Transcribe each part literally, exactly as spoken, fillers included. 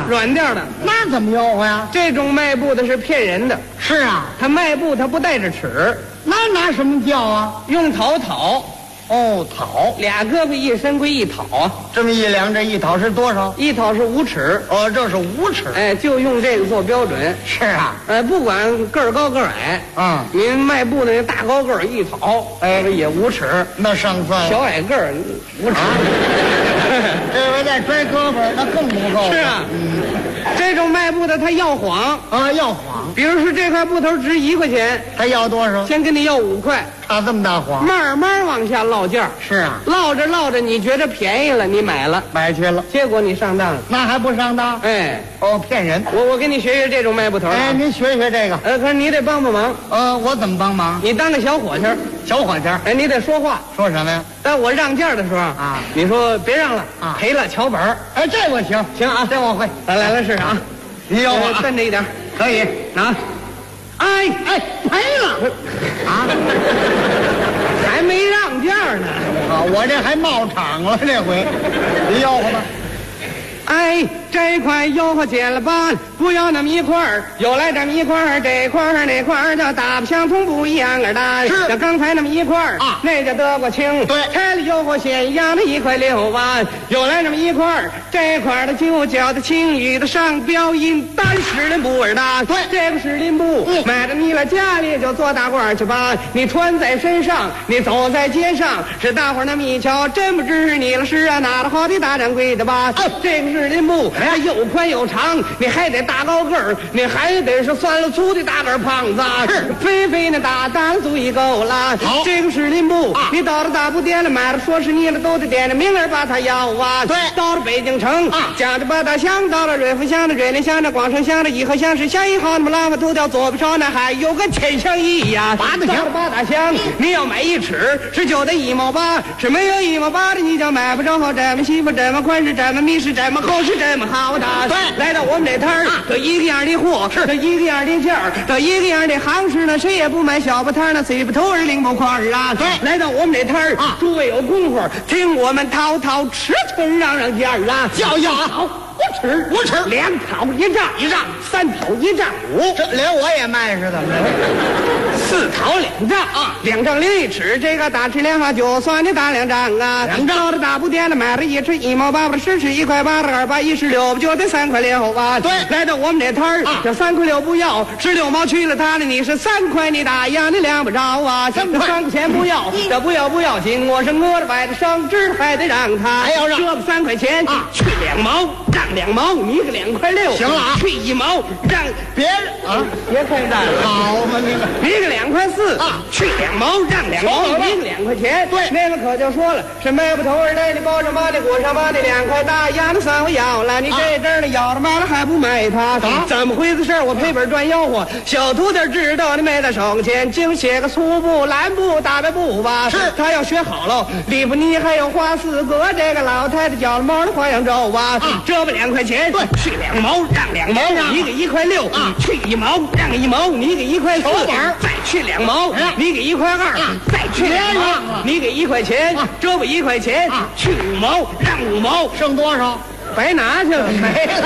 软调的。 那怎么吆喝呀？ 这种卖布的是骗人的。 是啊， 他卖布他不带着尺， 那拿什么叫啊？ 用讨讨。 哦，讨， 俩胳膊一伸归一讨啊。 这么一量，这一讨是多少？ 一讨是五尺。 哦，这是五尺。 哎，就用这个做标准。 是啊， 哎，不管个儿高个儿矮， 嗯， 您卖布的那大高个儿一讨，哎，也五尺。 那上算了。 小矮个儿五尺。 这回再拽胳膊，那更不够。 是啊， 嗯， 这种卖布的他要谎啊，要谎。 比如说这块布头值一块钱， 他要多少？ 先跟你要五块， 差这么大谎。 慢慢往下落价。 是啊， 落着落着，你觉得便宜了，你买了， 买去了， 结果你上当了。 那还不上当？ 哎， 哦，骗人。 我我跟你学学这种卖布头。 哎，您学学这个。 呃，可是你得帮帮忙。 呃，我怎么帮忙？ 你当个小伙计儿， 小伙计儿。 哎，你得说话。 说什么呀？ 在我让价的时候啊， 你说别让了啊， 赔了瞧本儿。 哎，这我行， 行啊， 这我会。 来来来试试啊， 你要我瞪着一点， 可以啊。哎哎，赔了啊！ 还没让价呢。 啊，我这还冒场了，这回你吆喝吧。 哎，这块吆喝减了半，不要那么一块儿，又来这么一块儿，这块儿那块儿叫大不相同，不一样儿的。 是像刚才那么一块儿啊， 那叫得过清。 对， 拆了吆喝咸阳的一块六万，又来那么一块儿，这块儿的就叫的青雨的上标印单士林布儿的。 对， 这个士林布， 嗯， 买着你了家里就做大褂去吧，你穿在身上，你走在街上，是大伙儿那么一瞧，真不知是你了，是啊，哪的好的大掌柜的吧？ 哎， 这个士林布，哎呀，又宽又长，你还得大高个儿，你还得是酸了粗的大个儿胖子， 是肥肥那大胆足以够了。 好， 这个士林布， 啊， 你到了大布店了买了，说是你了，都得点着名儿把它要啊。 对， 到了北京城啊， 讲的八大乡，到了瑞福乡的瑞林乡的广生乡的颐和乡是乡一号，那么拉瓦头条左边朝那还有个千乡一呀。 八大乡， 到了八大乡，你要买一尺是就得一毛八，是没有一毛八的你就买不着这么细不这么宽是这么密是这么厚是这么好的。 对， 来到我们这摊儿，这一个样的货， 是这一个样的价儿，这一个样的行市呢，谁也不买小布摊儿呢，嘴巴头儿领不块儿啊。 对， 来到我们这摊儿啊， 诸位有功夫，听我们滔滔尺寸让让价儿啊， 叫要好。五尺， 五尺， 两讨一丈， 一丈， 三讨一丈五， 这连我也卖是怎么着？ 四讨两丈啊，两丈零一尺，这个大尺两哈就算你打两丈啊。 两丈到了大布店了，买了一尺一毛八，把十尺一块八，二八一十六，不就得三块六啊？ 对， 来到我们这摊儿， 啊， 这三块六不要，十六毛去了它了，你是三块你打呀，你量不着啊。 三块三块钱不要，这不要不要紧，我是饿着崴着生值还得让他， 还要让这不三块钱啊， 去两毛，让两毛，你个两块六， 行了啊， 去一毛，让别啊， 别开战了， 好嘛你们， 你个两块四啊， 去两毛，让两毛，你个两块钱。 对， 那个可就说了，是卖不头儿的，你包着妈的裹上妈的两块大洋的三我要了，你这阵儿呢要了妈了还不卖它？ 啊， 怎么回事？我赔本赚吆喝，小徒弟知道你没在手前，净写个粗布、蓝布、大白布吧。 是， 他要学好了，里不你还有花四个，这个老太太叫了毛的花样皱啊，这不两块钱， 对， 去两毛，让两毛，你给一块六啊， 去一毛，让一毛，你给一块四，再去两毛，你给一块二，再去两毛，你给一块钱，这不一块钱，去五毛，让五毛， 剩多少？ 白拿去了， 没了。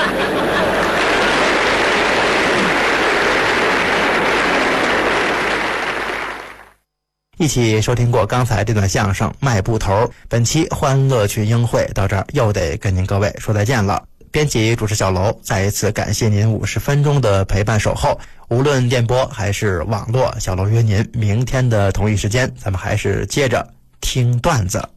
一起收听过刚才这段相声《卖布头》，本期欢乐趣英会到这儿又得跟您各位说再见了。编辑主持小楼，再一次感谢您五十分钟的陪伴守候。无论电波还是网络，小楼约您明天的同一时间，咱们还是接着听段子。